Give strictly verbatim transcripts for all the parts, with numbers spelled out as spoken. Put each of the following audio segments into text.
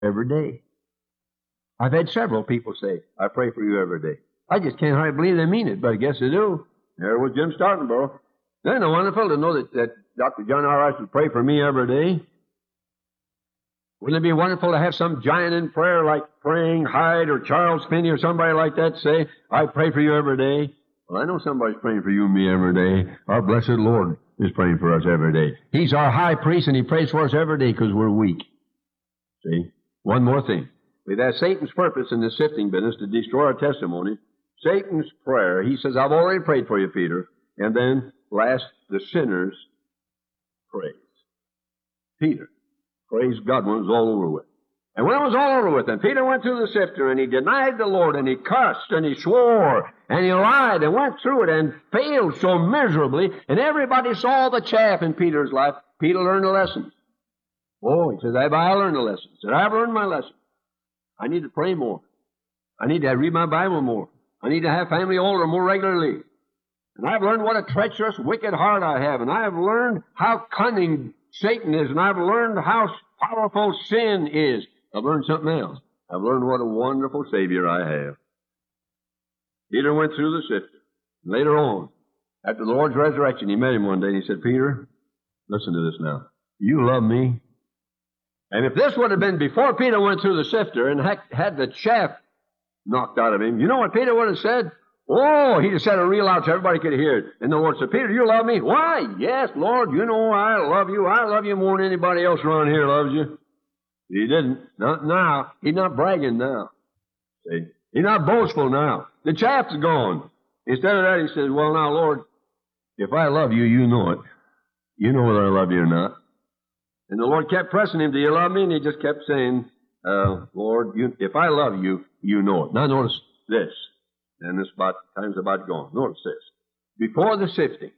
every day. I've had several people say, I pray for you every day. I just can't hardly believe they mean it, but I guess they do. There was Jim Startenborough. Isn't it wonderful to know that, that Doctor John R. Rice would pray for me every day? Wouldn't it be wonderful to have some giant in prayer like praying Hyde or Charles Finney or somebody like that say, I pray for you every day? Well, I know somebody's praying for you and me every day. Our blessed Lord is praying for us every day. He's our high priest, and he prays for us every day because we're weak. See? One more thing. With that Satan's purpose in the sifting business to destroy our testimony, Satan's prayer, he says, I've already prayed for you, Peter. And then, last, the sinner's praise. Peter, praise God when it was all over with. And when it was all over with, and Peter went through the sifter, and he denied the Lord, and he cursed, and he swore, and he lied, and went through it, and failed so miserably, and everybody saw the chaff in Peter's life. Peter learned a lesson. Oh, he says, I've I learned a lesson. He said, I've learned my lesson. I need to pray more. I need to read my Bible more. I need to have family altar more regularly. And I've learned what a treacherous, wicked heart I have, and I have learned how cunning Satan is, and I've learned how powerful sin is. I've learned something else. I've learned what a wonderful Savior I have. Peter went through the sifter. Later on, after the Lord's resurrection, he met him one day, and he said, Peter, listen to this now. You love me? And if this would have been before Peter went through the sifter and had the chaff knocked out of him, you know what Peter would have said? Oh, he'd have said it real loud so everybody could hear it. And the Lord said, Peter, you love me? Why, yes, Lord, you know I love you. I love you more than anybody else around here loves you. He didn't. Not now. He's not bragging now. See? He's not boastful now. The chaff's gone. Instead of that, he says, well, now, Lord, if I love you, you know it. You know whether I love you or not. And the Lord kept pressing him, do you love me? And he just kept saying, uh, Lord, you, if I love you, you know it. Now notice this. And this about, time's about gone. Notice this. Before the sifting,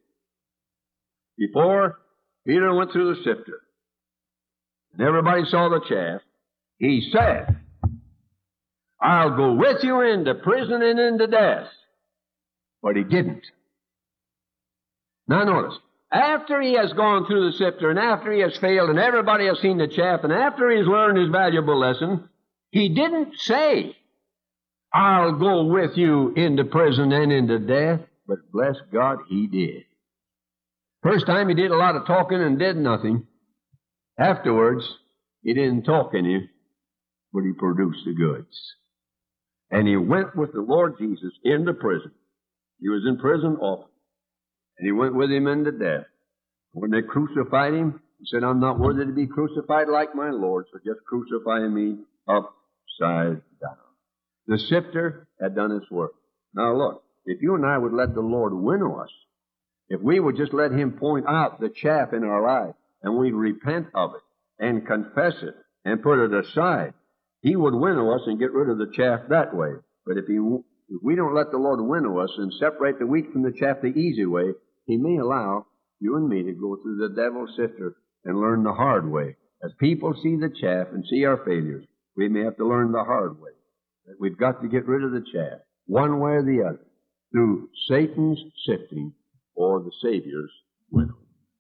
before Peter went through the sifter, and everybody saw the chaff, he said, I'll go with you into prison and into death. But he didn't. Now notice, after he has gone through the sifter, and after he has failed, and everybody has seen the chaff, and after he's learned his valuable lesson, he didn't say, I'll go with you into prison and into death. But bless God, he did. First time he did a lot of talking and did nothing. Afterwards, he didn't talk any, but he produced the goods. And he went with the Lord Jesus into prison. He was in prison often. And he went with him into death. When they crucified him, he said, I'm not worthy to be crucified like my Lord, so just crucify me upside down. The sifter had done its work. Now look, if you and I would let the Lord winnow us, if we would just let him point out the chaff in our life, and we'd repent of it, and confess it, and put it aside, he would winnow us and get rid of the chaff that way. But if he If we don't let the Lord winnow us and separate the wheat from the chaff the easy way, he may allow you and me to go through the devil's sifter and learn the hard way. As people see the chaff and see our failures, we may have to learn the hard way. That we've got to get rid of the chaff, one way or the other, through Satan's sifting or the Savior's winnowing.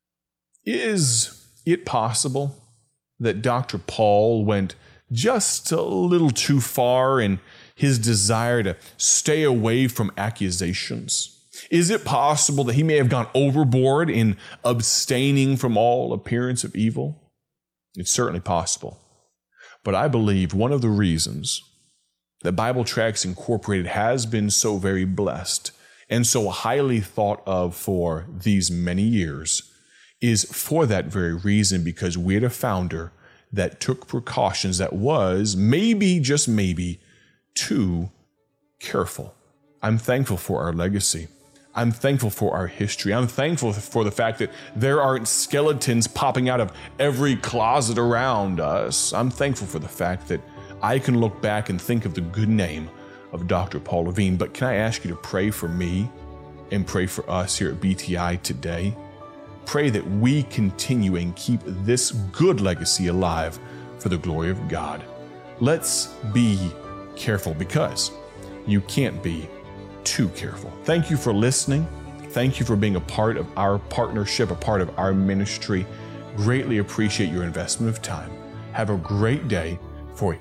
Is it possible that Doctor Paul went just a little too far in his desire to stay away from accusations? Is it possible that he may have gone overboard in abstaining from all appearance of evil? It's certainly possible. But I believe one of the reasons that Bible Tracts Incorporated has been so very blessed and so highly thought of for these many years is for that very reason, because we had a founder that took precautions that was maybe, just maybe, too careful. I'm thankful for our legacy. I'm thankful for our history. I'm thankful for the fact that there aren't skeletons popping out of every closet around us. I'm thankful for the fact that I can look back and think of the good name of Doctor Paul Levine. But can I ask you to pray for me and pray for us here at B T I today? Pray that we continue and keep this good legacy alive for the glory of God. Let's be careful, because you can't be too careful. Thank you for listening. Thank you for being a part of our partnership, a part of our ministry. Greatly appreciate your investment of time. Have a great day. for